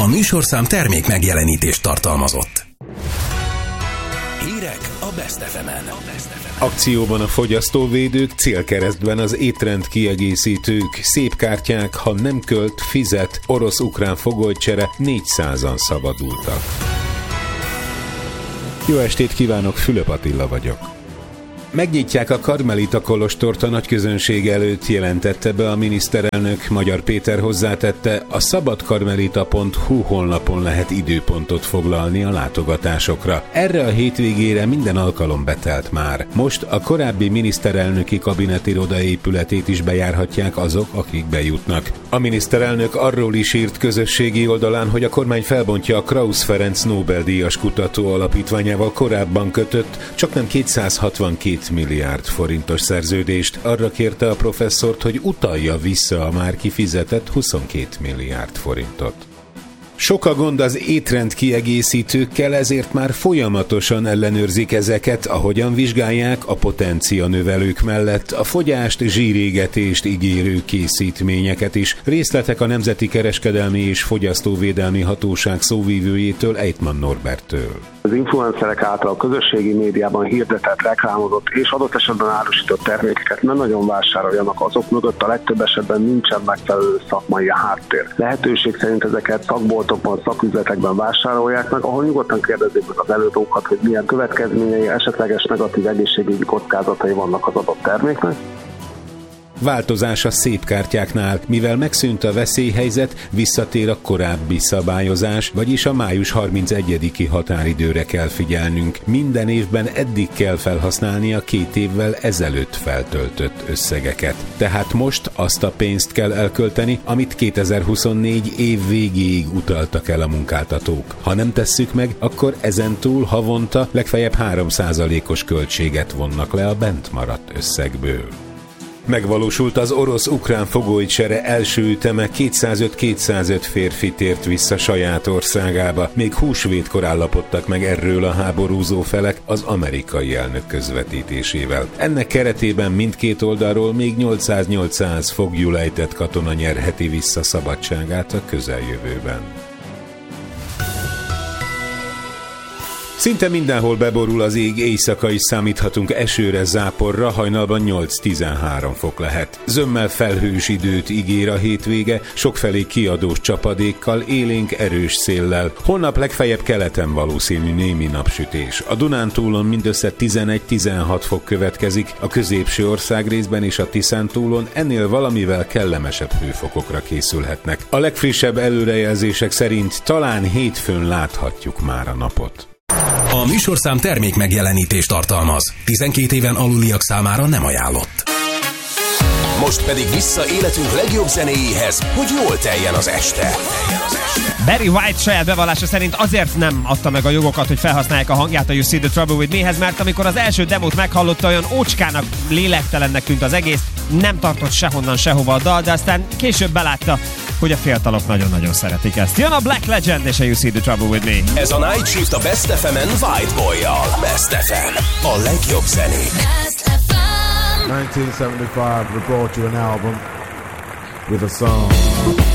A műsorszám termék megjelenítést tartalmazott. Hírek a Best FM-en. Akcióban a fogyasztóvédők, célkeresztben az étrend kiegészítők, szép kártyák, ha nem költ, fizet, orosz-ukrán fogolycsere, 400-an szabadultak. Jó estét kívánok, Fülöp Attila vagyok. Megnyitják a Karmelita kolostort a nagyközönség előtt, jelentette be a miniszterelnök. Magyar Péter hozzátette, a szabadkarmelita.hu honlapon lehet időpontot foglalni a látogatásokra. Erre a hétvégére minden alkalom betelt már. Most a korábbi miniszterelnöki kabinetiroda épületét is bejárhatják azok, akik bejutnak. A miniszterelnök arról is írt közösségi oldalán, hogy a kormány felbontja a Krausz Ferenc Nobel-díjas kutató alapítványával korábban kötött, csaknem 262 milliárd forintos szerződést. Arra kérte a professzort, hogy utalja vissza a már kifizetett 22 milliárd forintot. Sok a gond az étrend kiegészítőkkel, ezért már folyamatosan ellenőrzik ezeket, ahogyan vizsgálják a potencia növelők mellett a fogyást, zsírégetést ígérő készítményeket is. Részletek a Nemzeti Kereskedelmi és Fogyasztóvédelmi Hatóság szóvívőjétől, Ejtman Norberttől. Az influencerek által a közösségi médiában hirdetett, reklámozott és adott esetben árusított termékeket nem nagyon vásároljanak, azok mögött a legtöbb esetben nincsen megfelelő szakmai háttér. Lehetőség szerint ezeket szakboltokban, szaküzletekben vásárolják meg, ahol nyugodtan kérdezik meg az előadókat, hogy milyen következményei, esetleges negatív egészségügyi kockázatai vannak az adott terméknek. Változás a szép kártyáknál, mivel megszűnt a veszélyhelyzet, visszatér a korábbi szabályozás, vagyis a május 31-i határidőre kell figyelnünk. Minden évben eddig kell felhasználni a 2 évvel ezelőtt feltöltött összegeket. Tehát most azt a pénzt kell elkölteni, amit 2024 év végéig utaltak el a munkáltatók. Ha nem tesszük meg, akkor ezentúl havonta legfeljebb 3%-os költséget vonnak le a bent maradt összegből. Megvalósult az orosz-ukrán fogolycsere első üteme, 205 férfi tért vissza saját országába. Még húsvétkor állapodtak meg erről a háborúzó felek az amerikai elnök közvetítésével. Ennek keretében mindkét oldalról még 800 foglyul ejtett katona nyerheti vissza szabadságát a közeljövőben. Szinte mindenhol beborul az ég, éjszaka is számíthatunk esőre, záporra, hajnalban 8-13 fok lehet. Zömmel felhős időt ígér a hétvége, sokfelé kiadós csapadékkal, élénk erős széllel. Holnap legfeljebb keleten valószínű némi napsütés. A Dunántúlon mindössze 11-16 fok következik, a középső országrészben és a Tiszántúlon ennél valamivel kellemesebb hőfokokra készülhetnek. A legfrissebb előrejelzések szerint talán hétfőn láthatjuk már a napot. A műsorszám termék megjelenítést tartalmaz. 12 éven aluliak számára nem ajánlott. Most pedig vissza életünk legjobb zenéjéhez, hogy jól teljen az este. Barry White saját bevallása szerint azért nem adta meg a jogokat, hogy felhasználják a hangját a You See the Trouble With Me-hez, mert amikor az első demót meghallotta, olyan ócskának, lélektelennek tűnt az egész, nem tartott sehonnan sehova a dal, de aztán később belátta, hogy a fiatalok nagyon-nagyon szeretik ezt. Jön a Black Legend és a You See the Trouble With Me. Ez a Night Shift a Best FM-en White Boy-jal. Best FM, a legjobb zenék. 1975, we brought you an album with a song.